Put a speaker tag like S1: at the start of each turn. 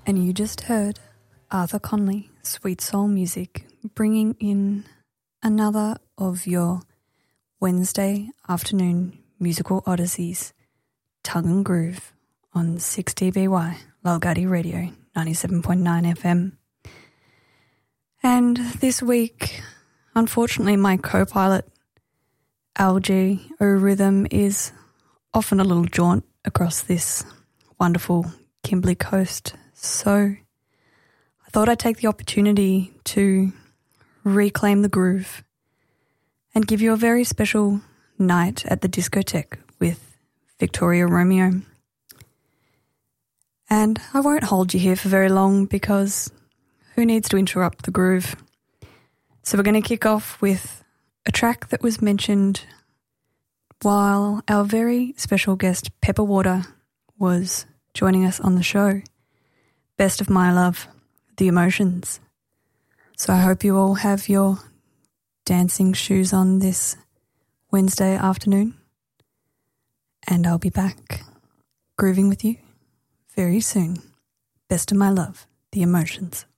S1: And you just heard Arthur Conley, Sweet Soul Music, bringing in another of your Wednesday afternoon musical odysseys, Tongue and Groove, on 6DBY, Lalgadi Radio, 97.9 FM. And this week, unfortunately, my co-pilot, Algie O'Rhythm, is off on a little jaunt across this wonderful Kimberley coast. So I thought I'd take the opportunity to reclaim the groove and give you a very special night at the discotheque with Victoria Romeo. And I won't hold you here for very long because who needs to interrupt the groove? So we're going to kick off with a track that was mentioned while our very special guest Pepper Water was joining us on the show. Best of My Love, The Emotions. So I hope you all have your dancing shoes on this Wednesday afternoon, and I'll be back grooving with you very soon. Best of My Love, The Emotions.